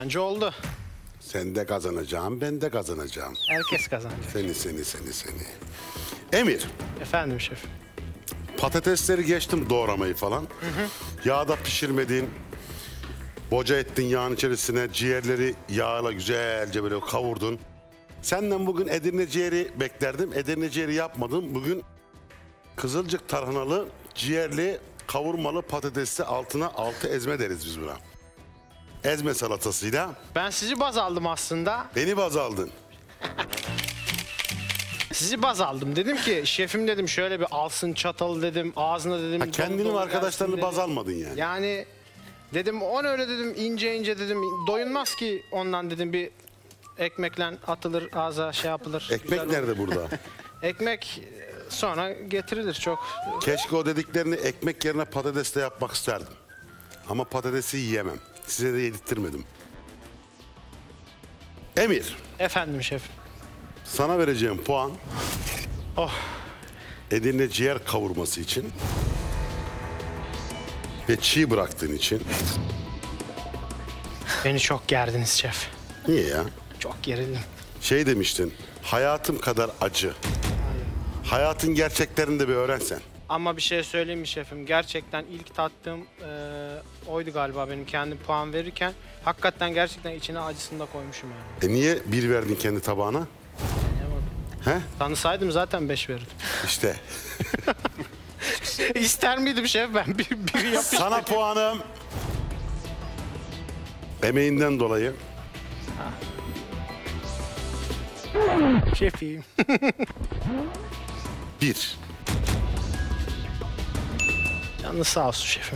Bence oldu. Sen de kazanacağım, ben de kazanacağım. Herkes kazandı. Seni. Emir, Efendim şef. patatesleri geçtim doğramayı falan. Yağda pişirmedin. Boca ettin yağın içerisine. Ciğerleri yağla güzelce böyle kavurdun. Senden bugün Edirne ciğeri beklerdim. Edirne ciğeri yapmadım. Bugün kızılcık tarhanalı, ciğerli, kavurmalı patatesli altı ezme deriz biz buna. Ezme salatasıyla Ben sizi baz aldım aslında. beni baz aldın. Sizi baz aldım. Dedim ki şefim dedim şöyle bir alsın çatalı dedim. Ağzına dedim. Ha, kendini dolu ve dolu arkadaşlarını gelsin baz dedim. almadın yani. Yani dedim on öyle dedim ince ince dedim. Doyulmaz ki ondan dedim bir ekmekle atılır ağza şey yapılır. Ekmek güzel olur. nerede burada? Ekmek sonra getirilir çok. Keşke o dediklerini ekmek yerine patatesle yapmak isterdim. Ama patatesi yiyemem. Size de yedirttirmedim. Emir, Efendim şef. sana vereceğim puan Oh Edirne ciğer kavurması için ve çiğ bıraktığın için. beni çok gerdiniz şef. Niye ya? Çok gerildim. Şey demiştin, hayatım kadar acı. Hayatın gerçeklerini de bir öğrensen. Ama bir şey söyleyeyim mi şefim? Gerçekten ilk tattığım oydu galiba benim kendi puan verirken. Hakikaten gerçekten içine acısını da koymuşum yani. Niye bir verdin kendi tabağına? He? Tanısaydım zaten 5 verirdim. İşte. İster miydim şef ben? Bir yapıştır. Sana puanım. Emeğinden dolayı. Şefim. 1. Canınız sağ olsun şefim.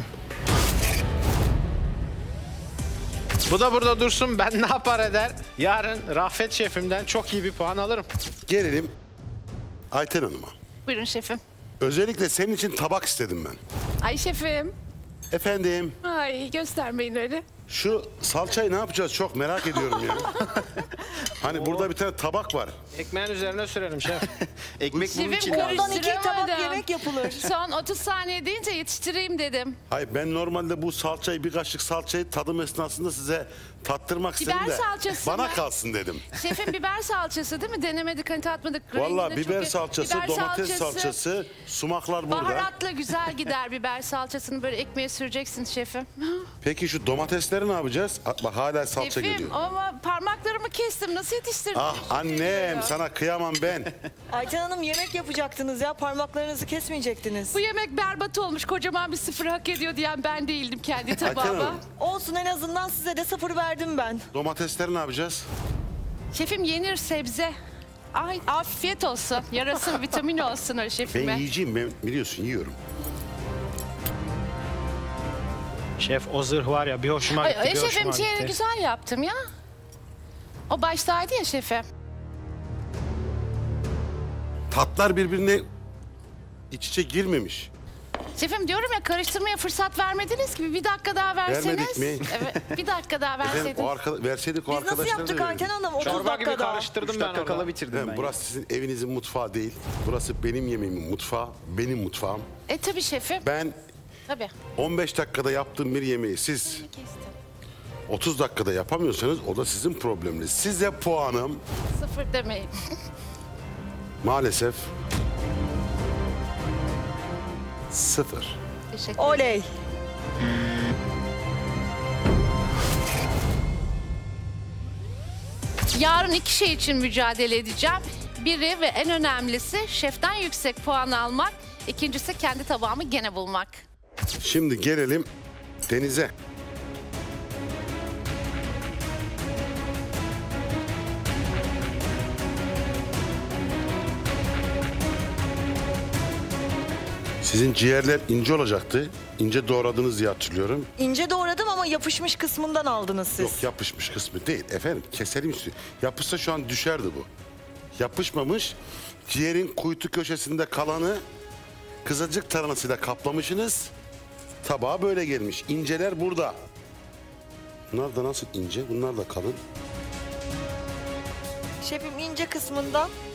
Bu da burada dursun. Ben ne yapar eder? Yarın Rafet şefimden çok iyi bir puan alırım. Gelelim Ayten Hanım'a. Buyurun şefim. Özellikle senin için tabak istedim ben. Ay şefim. Efendim, Ay göstermeyin öyle. şu salçayı ne yapacağız çok merak ediyorum ya. Hani burada bir tane tabak var. Ekmeğin üzerine sürelim şef. Ekmek bunun Şefim için ondan lazım. iki tabak yemek yapılır. Son 30 saniye deyince yetiştireyim dedim. Hayır, ben normalde bu salçayı, bir kaşık salçayı tadım esnasında size tattırmak istedim Biber de salçası bana mı? kalsın dedim. Şefim biber salçası değil mi? Denemedik hani tatmadık. Rengi Vallahi de biber çok- salçası, Biber domates salçası, sumaklar burada. Baharatla güzel gider biber salçasını böyle ekmeğe süreceksin şefim. Peki şu domatesleri ne yapacağız? Bak hala salça Şefim geliyor. ama parmaklarımı kestim nasıl yetiştirdim? Ah annem, sana kıyamam ben. Ayten Hanım yemek yapacaktınız ya. Parmaklarınızı kesmeyecektiniz. Bu yemek berbat olmuş kocaman bir sıfır hak ediyor diyen ben değildim kendi tabağıma. Hanım. Olsun, en azından size de 0 verdim ben. Domatesleri ne yapacağız? Şefim yenir sebze. Ay afiyet olsun. Yarasın vitamin olsun o Ben şefime. yiyeceğim, ben biliyorsun yiyorum. Şef o zırh var ya bir hoşuma gitti. Ay, bir şefim hoşuma ciğeri gitti. güzel yaptım ya. O baştaydı ya şefim. Tatlar birbirine iç içe girmemiş. Şefim diyorum ya karıştırmaya fırsat vermediniz gibi bir dakika daha verseniz. Vermedik mi? Evet bir dakika daha Efendim verseydiniz. verseydik o Biz nasıl arkadaşlara yaptık da Ayten verirdik. Hanım? 30 Çorba gibi dakikada. karıştırdım 3 ben dakika orada. kala bitirdim Efendim, ben. burası sizin evinizin mutfağı değil. Burası benim yemeğimin mutfağı, benim mutfağım. Tabii şefim. Ben Tabii. 15 dakikada yaptığım bir yemeği siz 30 dakikada yapamıyorsanız o da sizin probleminiz. Size puanım Sıfır demeyin. maalesef 0. Teşekkür Oley. Yarın iki şey için mücadele edeceğim. Biri ve en önemlisi şeften yüksek puan almak. İkincisi kendi tabağımı gene bulmak. Şimdi gelelim Deniz'e. Sizin ciğerler ince olacaktı. İnce doğradınız diye hatırlıyorum. İnce doğradım ama yapışmış kısmından aldınız siz. Yok, yapışmış kısmı değil efendim. Keselim üstü. Yapışsa şu an düşerdi bu. Yapışmamış. Ciğerin kuytu köşesinde kalanı kızılcık tarhanasıyla kaplamışsınız. Tabağa böyle gelmiş. İnceler burada. Bunlar da nasıl ince? Bunlar da kalın. Şefim ince kısmından